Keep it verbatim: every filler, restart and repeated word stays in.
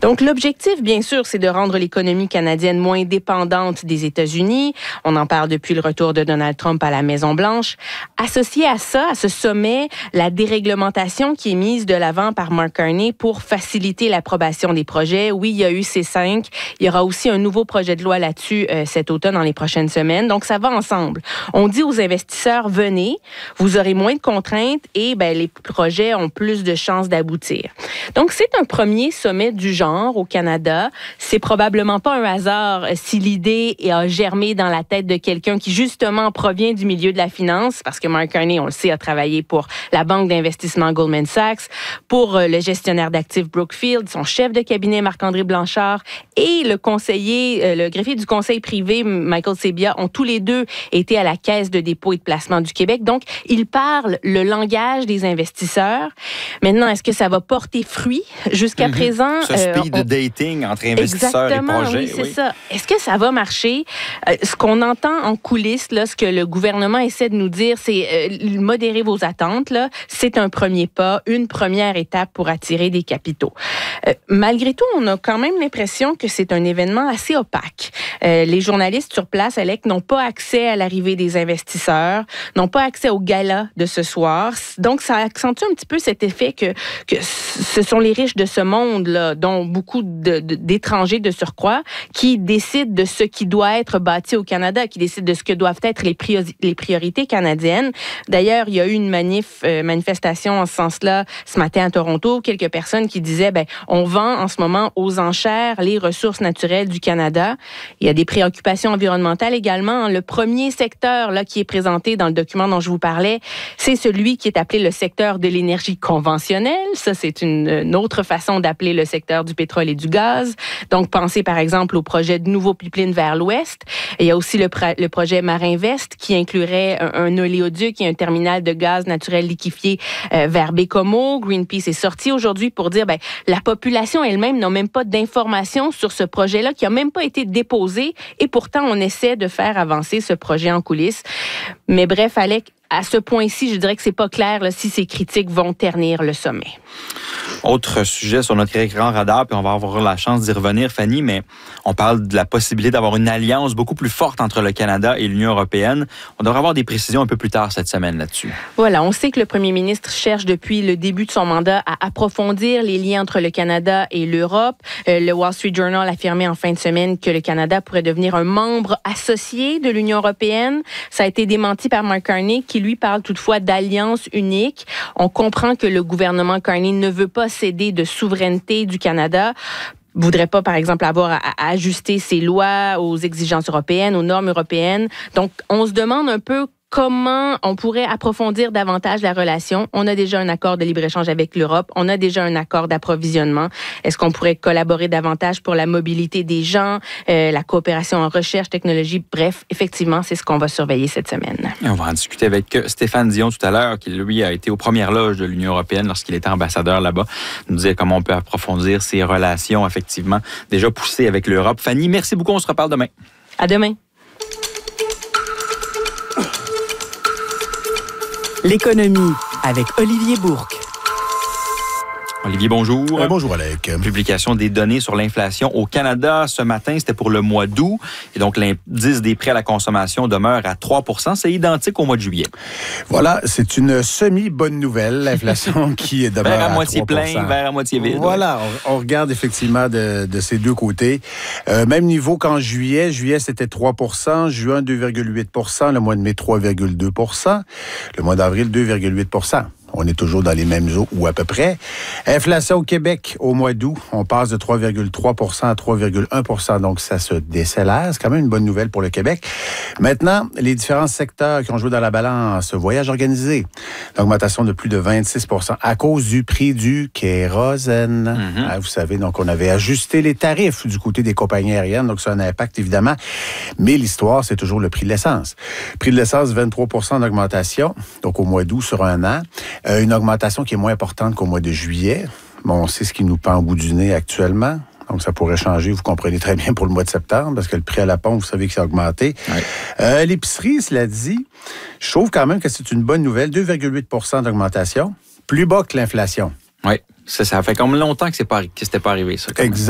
Donc, l'objectif, bien sûr, c'est de rendre l'économie canadienne moins dépendante des États-Unis. On en parle depuis le retour de Donald Trump à la Maison-Blanche. Associé à ça, à ce sommet, la déréglementation qui est mise de l'avant par Mark Carney pour faciliter l'approbation des projets. Oui, il y a eu C cinq. Il y aura aussi un nouveau projet de loi là-dessus euh, cet automne, dans les prochaines semaines. Donc, ça va ensemble. On dit aux investisseurs, venez, vous aurez moins de contraintes et ben, les projets ont plus de chances d'aboutir. Donc, c'est un premier sommet du genre au Canada. C'est probablement pas un hasard si l'idée a germé dans la tête de quelqu'un qui, justement, provient du milieu de la finance, parce que Mark Carney, on le sait, a travaillé pour la banque d'investissement Goldman Sachs, pour le gestionnaire d'actifs Brookfield, son chef de cabinet Marc-André Blanchard et le conseiller, le greffier du conseil privé Michael Sebia ont tous les deux été à la Caisse de dépôt et de placement du Québec. Donc, ils parlent le langage des investisseurs. Maintenant, est-ce que ça va porter fruit? Jusqu'à mm-hmm. présent... Ce speed euh, on... dating entre investisseurs Exactement, et projets. Oui, c'est oui. ça. Est-ce que ça va marcher? Euh, ce qu'on entend en coulisses, là, ce que le gouvernement essaie de nous dire, c'est euh, modérer vos attentes. Là. C'est un premier pas, une première étape pour attirer des capitaux. Euh, malgré tout, on a quand même l'impression que c'est un événement assez opaque. Euh, les journalistes sur place, Alec, n'ont pas accès à l'arrivée des investisseurs, n'ont pas accès au gala de ce soir. Donc, ça accentue un petit peu cet effet que, que ce sont les riches de ce monde-là, dont beaucoup de, de, d'étrangers de surcroît, qui décident de ce qui doit être bâti au Canada, qui décident de ce que doivent être les, priori- les priorités canadiennes. D'ailleurs, il y a eu une manif, euh, manifestation en ce sens-là ce matin à Toronto. Quelques personnes qui disaient, ben, on vend en ce moment aux enchères les ressources naturelles du Canada. Il y a des préoccupations environnementales également. Le premier secteur là, qui est présenté dans le document dont je vous parlais, c'est celui qui est appelé le secteur de l'énergie conventionnelle. Ça, c'est une, une autre façon d'appeler le secteur du pétrole et du gaz. Donc, pensez par exemple au projet de nouveaux pipelines vers l'ouest. Et il y a aussi le, pra- le projet Marinvest qui inclurait un, un oléoduc et un terminal de gaz naturel liquéfié euh, vers Baie-Comeau. Greenpeace est sorti aujourd'hui pour dire ben la population elle-même n'a même pas d'informations sur ce projet-là qui a même pas été déposé et pourtant on essaie de faire avancer ce projet en coulisses. Mais bref, Alec, à ce point-ci, je dirais que c'est pas clair là, si ces critiques vont ternir le sommet. Autre sujet sur notre écran radar, puis on va avoir la chance d'y revenir, Fanny, mais on parle de la possibilité d'avoir une alliance beaucoup plus forte entre le Canada et l'Union européenne. On devrait avoir des précisions un peu plus tard cette semaine là-dessus. Voilà, on sait que le premier ministre cherche depuis le début de son mandat à approfondir les liens entre le Canada et l'Europe. Euh, le Wall Street Journal affirmait en fin de semaine que le Canada pourrait devenir un membre associé de l'Union européenne. Ça a été démenti par Mark Carney, qui lui parle toutefois d'alliance unique. On comprend que le gouvernement Carney ne veut pas céder de souveraineté du Canada. Voudrait pas, par exemple, avoir à, à ajuster ses lois aux exigences européennes, aux normes européennes. Donc, on se demande un peu comment on pourrait approfondir davantage la relation. On a déjà un accord de libre-échange avec l'Europe. On a déjà un accord d'approvisionnement. Est-ce qu'on pourrait collaborer davantage pour la mobilité des gens, euh, la coopération en recherche, technologie? Bref, effectivement, c'est ce qu'on va surveiller cette semaine. Et on va en discuter avec Stéphane Dion tout à l'heure, qui, lui, a été aux premières loges de l'Union européenne lorsqu'il était ambassadeur là-bas. Il nous disait comment on peut approfondir ces relations, effectivement, déjà poussées avec l'Europe. Fanny, merci beaucoup. On se reparle demain. À demain. L'économie avec Olivier Bourque. Olivier, bonjour. Euh, bonjour, Alec. Publication des données sur l'inflation au Canada ce matin, c'était pour le mois d'août. Et donc, l'indice des prix à la consommation demeure à trois pour cent. C'est identique au mois de juillet. Voilà, c'est une semi-bonne nouvelle, l'inflation qui demeure vers à, à moitié trois pour cent. plein, vers à moitié vide. Voilà, on, on regarde effectivement de, de ces deux côtés. Euh, même niveau qu'en juillet. Juillet, c'était trois pour cent. Juin, deux virgule huit pour cent. Le mois de mai, trois virgule deux pour cent. Le mois d'avril, deux virgule huit pour cent. On est toujours dans les mêmes eaux ou à peu près. Inflation au Québec au mois d'août, on passe de trois virgule trois pour cent à trois virgule un pour cent. Donc, ça se décélère. C'est quand même une bonne nouvelle pour le Québec. Maintenant, les différents secteurs qui ont joué dans la balance. Voyage organisé, l'augmentation de plus de vingt-six pour cent à cause du prix du kérosène. Mm-hmm. Ah, vous savez, donc, on avait ajusté les tarifs du côté des compagnies aériennes. Donc, ça a un impact, évidemment. Mais l'histoire, c'est toujours le prix de l'essence. Prix de l'essence, vingt-trois pour cent d'augmentation. Donc, au mois d'août, sur un an. Euh, une augmentation qui est moins importante qu'au mois de juillet. Bon, on sait ce qui nous pend au bout du nez actuellement. Donc, ça pourrait changer, vous comprenez très bien, pour le mois de septembre, parce que le prix à la pompe, vous savez qu'il a augmenté. Oui. Euh, l'épicerie, cela dit, je trouve quand même que c'est une bonne nouvelle. deux virgule huit pour cent d'augmentation, plus bas que l'inflation. Oui, ça, ça fait comme longtemps que c'est pas, que c'était pas arrivé, ça. Exactement.